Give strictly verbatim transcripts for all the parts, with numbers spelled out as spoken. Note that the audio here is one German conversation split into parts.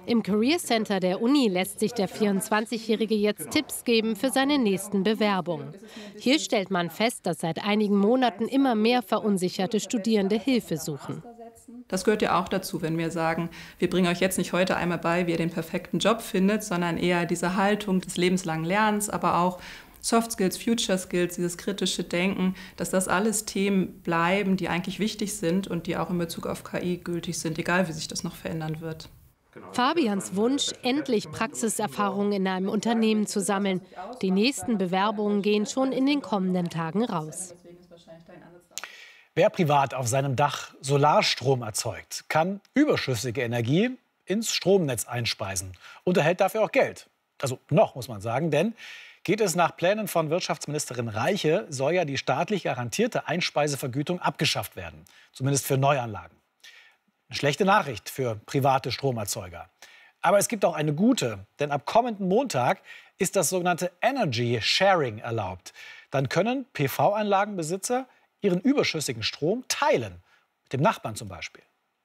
Im Career Center der Uni lässt sich der vierundzwanzigjährige jetzt Tipps geben für seine nächsten Bewerbungen. Hier stellt man fest, dass seit einigen Monaten immer mehr verunsicherte Studierende Hilfe suchen. Das gehört ja auch dazu, wenn wir sagen, wir bringen euch jetzt nicht heute einmal bei, wie ihr den perfekten Job findet, sondern eher diese Haltung des lebenslangen Lernens, aber auch Soft Skills, Future Skills, dieses kritische Denken, dass das alles Themen bleiben, die eigentlich wichtig sind und die auch in Bezug auf K I gültig sind, egal wie sich das noch verändern wird. Fabians Wunsch, endlich Praxiserfahrung in einem Unternehmen zu sammeln. Die nächsten Bewerbungen gehen schon in den kommenden Tagen raus. Wer privat auf seinem Dach Solarstrom erzeugt, kann überschüssige Energie ins Stromnetz einspeisen und erhält dafür auch Geld. Also noch, muss man sagen, denn geht es nach Plänen von Wirtschaftsministerin Reiche, soll ja die staatlich garantierte Einspeisevergütung abgeschafft werden, zumindest für Neuanlagen. Eine schlechte Nachricht für private Stromerzeuger. Aber es gibt auch eine gute, denn ab kommenden Montag ist das sogenannte Energy Sharing erlaubt. Dann können P V-Anlagenbesitzer ihren überschüssigen Strom teilen, mit dem Nachbarn zum Beispiel.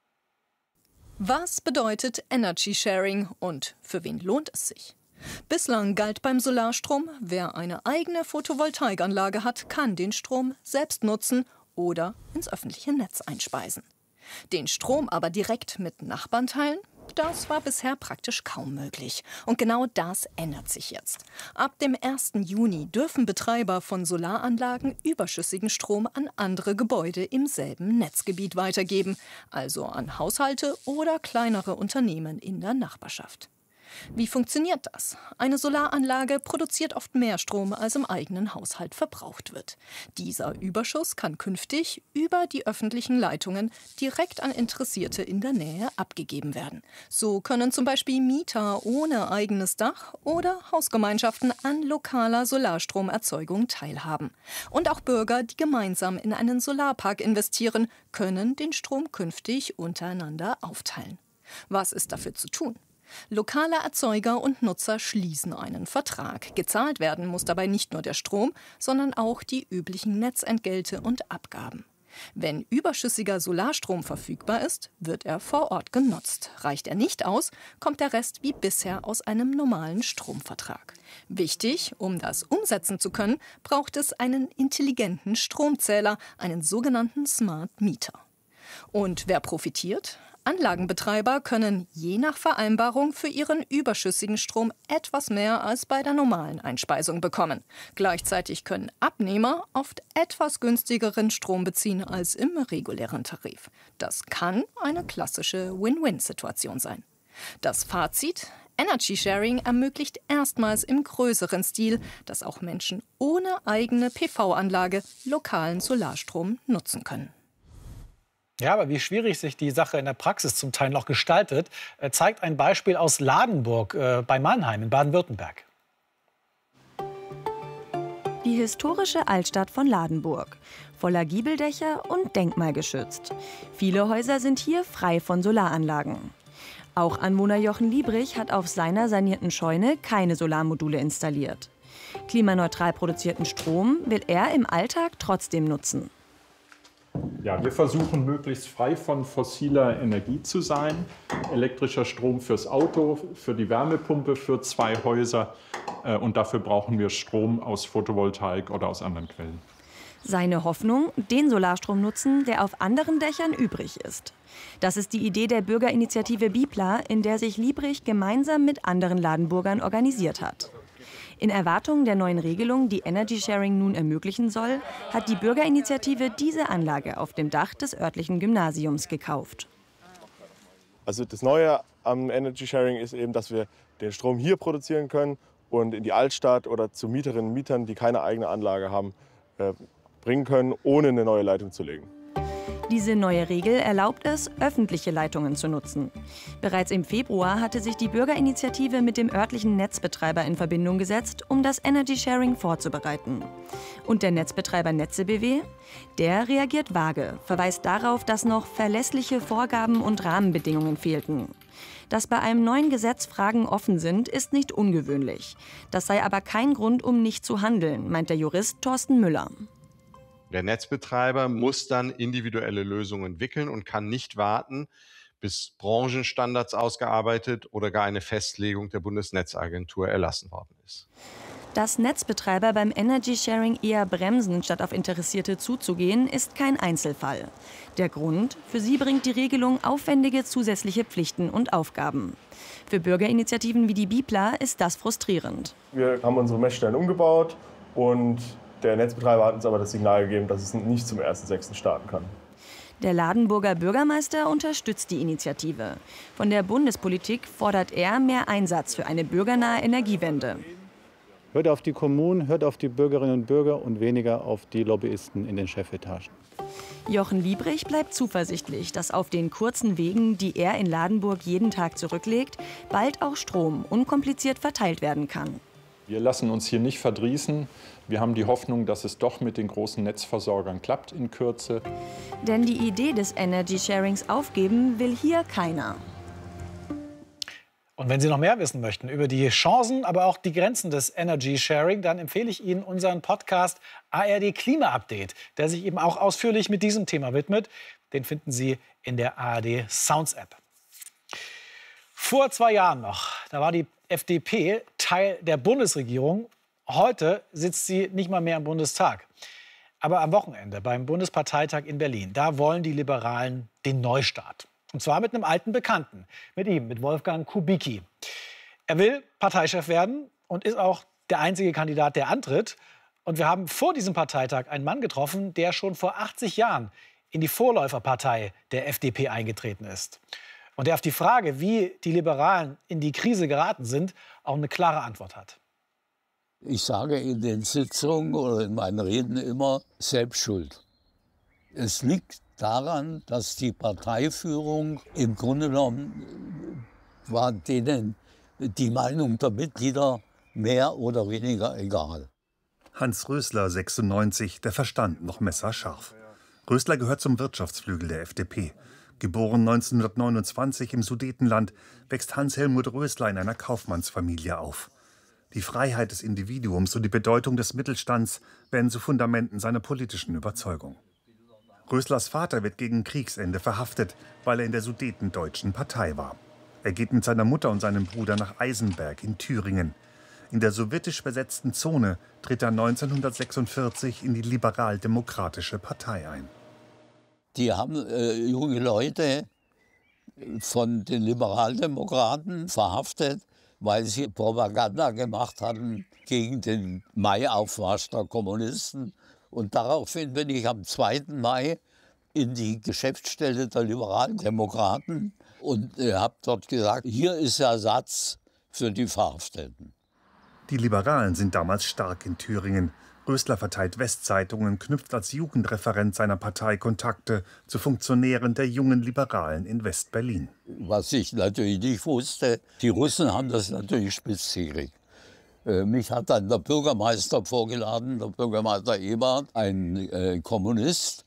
Was bedeutet Energy Sharing und für wen lohnt es sich? Bislang galt beim Solarstrom, wer eine eigene Photovoltaikanlage hat, kann den Strom selbst nutzen oder ins öffentliche Netz einspeisen. Den Strom aber direkt mit Nachbarn teilen, das war bisher praktisch kaum möglich. Und genau das ändert sich jetzt. Ab dem ersten Juni dürfen Betreiber von Solaranlagen überschüssigen Strom an andere Gebäude im selben Netzgebiet weitergeben, also an Haushalte oder kleinere Unternehmen in der Nachbarschaft. Wie funktioniert das? Eine Solaranlage produziert oft mehr Strom, als im eigenen Haushalt verbraucht wird. Dieser Überschuss kann künftig über die öffentlichen Leitungen direkt an Interessierte in der Nähe abgegeben werden. So können zum Beispiel Mieter ohne eigenes Dach oder Hausgemeinschaften an lokaler Solarstromerzeugung teilhaben. Und auch Bürger, die gemeinsam in einen Solarpark investieren, können den Strom künftig untereinander aufteilen. Was ist dafür zu tun? Lokale Erzeuger und Nutzer schließen einen Vertrag. Gezahlt werden muss dabei nicht nur der Strom, sondern auch die üblichen Netzentgelte und Abgaben. Wenn überschüssiger Solarstrom verfügbar ist, wird er vor Ort genutzt. Reicht er nicht aus, kommt der Rest wie bisher aus einem normalen Stromvertrag. Wichtig, um das umsetzen zu können, braucht es einen intelligenten Stromzähler, einen sogenannten Smart Meter. Und wer profitiert? Anlagenbetreiber können je nach Vereinbarung für ihren überschüssigen Strom etwas mehr als bei der normalen Einspeisung bekommen. Gleichzeitig können Abnehmer oft etwas günstigeren Strom beziehen als im regulären Tarif. Das kann eine klassische Win-Win-Situation sein. Das Fazit: Energy Sharing ermöglicht erstmals im größeren Stil, dass auch Menschen ohne eigene P V-Anlage lokalen Solarstrom nutzen können. Ja, aber wie schwierig sich die Sache in der Praxis zum Teil noch gestaltet, zeigt ein Beispiel aus Ladenburg äh, bei Mannheim in Baden-Württemberg. Die historische Altstadt von Ladenburg, voller Giebeldächer und denkmalgeschützt. Viele Häuser sind hier frei von Solaranlagen. Auch Anwohner Jochen Liebrich hat auf seiner sanierten Scheune keine Solarmodule installiert. Klimaneutral produzierten Strom will er im Alltag trotzdem nutzen. Ja, wir versuchen, möglichst frei von fossiler Energie zu sein. Elektrischer Strom fürs Auto, für die Wärmepumpe, für zwei Häuser. Und dafür brauchen wir Strom aus Photovoltaik oder aus anderen Quellen. Seine Hoffnung: den Solarstrom nutzen, der auf anderen Dächern übrig ist. Das ist die Idee der Bürgerinitiative Bipla, in der sich Liebrich gemeinsam mit anderen Ladenburgern organisiert hat. In Erwartung der neuen Regelung, die Energy Sharing nun ermöglichen soll, hat die Bürgerinitiative diese Anlage auf dem Dach des örtlichen Gymnasiums gekauft. Also das Neue am Energy Sharing ist eben, dass wir den Strom hier produzieren können und in die Altstadt oder zu Mieterinnen und Mietern, die keine eigene Anlage haben, äh, bringen können, ohne eine neue Leitung zu legen. Diese neue Regel erlaubt es, öffentliche Leitungen zu nutzen. Bereits im Februar hatte sich die Bürgerinitiative mit dem örtlichen Netzbetreiber in Verbindung gesetzt, um das Energy Sharing vorzubereiten. Und der Netzbetreiber Netze B W? Der reagiert vage, verweist darauf, dass noch verlässliche Vorgaben und Rahmenbedingungen fehlten. Dass bei einem neuen Gesetz Fragen offen sind, ist nicht ungewöhnlich. Das sei aber kein Grund, um nicht zu handeln, meint der Jurist Thorsten Müller. Der Netzbetreiber muss dann individuelle Lösungen entwickeln und kann nicht warten, bis Branchenstandards ausgearbeitet oder gar eine Festlegung der Bundesnetzagentur erlassen worden ist. Dass Netzbetreiber beim Energy Sharing eher bremsen, statt auf Interessierte zuzugehen, ist kein Einzelfall. Der Grund? Für sie bringt die Regelung aufwendige zusätzliche Pflichten und Aufgaben. Für Bürgerinitiativen wie die Bipla ist das frustrierend. Wir haben unsere Messstellen umgebaut und der Netzbetreiber hat uns aber das Signal gegeben, dass es nicht zum ersten sechsten starten kann. Der Ladenburger Bürgermeister unterstützt die Initiative. Von der Bundespolitik fordert er mehr Einsatz für eine bürgernahe Energiewende. Hört auf die Kommunen, hört auf die Bürgerinnen und Bürger und weniger auf die Lobbyisten in den Chefetagen. Jochen Liebrich bleibt zuversichtlich, dass auf den kurzen Wegen, die er in Ladenburg jeden Tag zurücklegt, bald auch Strom unkompliziert verteilt werden kann. Wir lassen uns hier nicht verdrießen. Wir haben die Hoffnung, dass es doch mit den großen Netzversorgern klappt in Kürze. Denn die Idee des Energy Sharings aufgeben will hier keiner. Und wenn Sie noch mehr wissen möchten über die Chancen, aber auch die Grenzen des Energy Sharing, dann empfehle ich Ihnen unseren Podcast A R D Klima Update, der sich eben auch ausführlich mit diesem Thema widmet. Den finden Sie in der A R D Sounds App. Vor zwei Jahren noch, da war die F D P Teil der Bundesregierung. Heute sitzt sie nicht mal mehr im Bundestag. Aber am Wochenende beim Bundesparteitag in Berlin, da wollen die Liberalen den Neustart. Und zwar mit einem alten Bekannten, mit ihm, mit Wolfgang Kubicki. Er will Parteichef werden und ist auch der einzige Kandidat, der antritt. Und wir haben vor diesem Parteitag einen Mann getroffen, der schon vor achtzig Jahren in die Vorläuferpartei der F D P eingetreten ist. Und der auf die Frage, wie die Liberalen in die Krise geraten sind, auch eine klare Antwort hat. Ich sage in den Sitzungen oder in meinen Reden immer Selbstschuld. Es liegt daran, dass die Parteiführung im Grunde genommen war denen die Meinung der Mitglieder mehr oder weniger egal. Hans Rösler, sechsundneunzig, der Verstand noch messerscharf. Rösler gehört zum Wirtschaftsflügel der F D P. Geboren neunzehnhundertneunundzwanzig im Sudetenland, wächst Hans-Helmut Rösler in einer Kaufmannsfamilie auf. Die Freiheit des Individuums und die Bedeutung des Mittelstands werden zu Fundamenten seiner politischen Überzeugung. Röslers Vater wird gegen Kriegsende verhaftet, weil er in der Sudetendeutschen Partei war. Er geht mit seiner Mutter und seinem Bruder nach Eisenberg in Thüringen. In der sowjetisch besetzten Zone tritt er neunzehnhundertsechsundvierzig in die Liberal-Demokratische Partei ein. Die haben äh, junge Leute von den Liberaldemokraten verhaftet, weil sie Propaganda gemacht hatten gegen den Mai-Aufmarsch der Kommunisten. Und daraufhin bin ich am zweiten Mai in die Geschäftsstelle der Liberaldemokraten und äh, habe dort gesagt, hier ist Ersatz für die Verhafteten. Die Liberalen sind damals stark in Thüringen. Rösler verteilt Westzeitungen, knüpft als Jugendreferent seiner Partei Kontakte zu Funktionären der jungen Liberalen in West-Berlin. Was ich natürlich nicht wusste, die Russen haben das natürlich spitz gekriegt. Mich hat dann der Bürgermeister vorgeladen, der Bürgermeister Ebert, ein äh, Kommunist,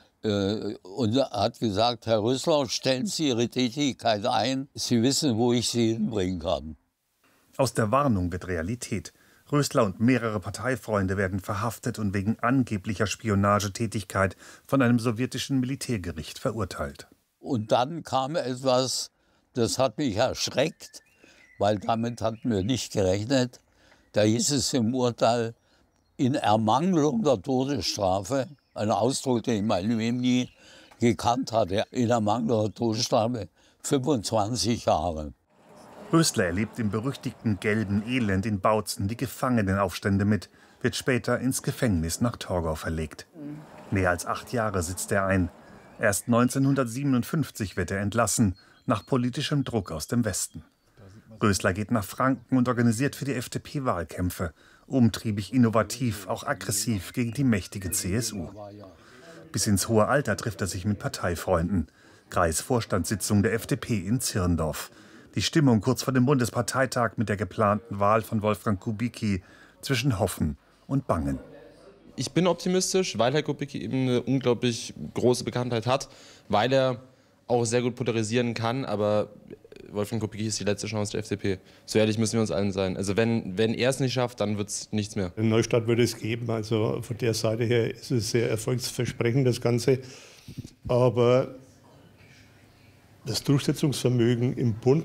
äh, und hat gesagt, Herr Rösler, stellen Sie Ihre Tätigkeit ein, Sie wissen, wo ich Sie hinbringen kann. Aus der Warnung wird Realität. Rösler und mehrere Parteifreunde werden verhaftet und wegen angeblicher Spionagetätigkeit von einem sowjetischen Militärgericht verurteilt. Und dann kam etwas, das hat mich erschreckt, weil damit hatten wir nicht gerechnet. Da hieß es im Urteil, in Ermangelung der Todesstrafe, ein Ausdruck, den ich mein Leben nie gekannt hatte, in Ermangelung der Todesstrafe fünfundzwanzig Jahre. Rösler erlebt im berüchtigten gelben Elend in Bautzen die Gefangenenaufstände mit, wird später ins Gefängnis nach Torgau verlegt. Mehr als acht Jahre sitzt er ein. Erst neunzehnhundertsiebenundfünfzig wird er entlassen, nach politischem Druck aus dem Westen. Rösler geht nach Franken und organisiert für die F D P Wahlkämpfe. Umtriebig, innovativ, auch aggressiv gegen die mächtige C S U. Bis ins hohe Alter trifft er sich mit Parteifreunden. Kreisvorstandssitzung der F D P in Zirndorf. Die Stimmung kurz vor dem Bundesparteitag mit der geplanten Wahl von Wolfgang Kubicki zwischen Hoffen und Bangen. Ich bin optimistisch, weil Herr Kubicki eben eine unglaublich große Bekanntheit hat, weil er auch sehr gut polarisieren kann, aber Wolfgang Kubicki ist die letzte Chance der F D P. So ehrlich müssen wir uns allen sein. Also wenn, wenn er es nicht schafft, dann wird es nichts mehr. Einen Neustart würde es geben. Also von der Seite her ist es sehr erfolgsversprechend, das Ganze. Aber das Durchsetzungsvermögen im Bund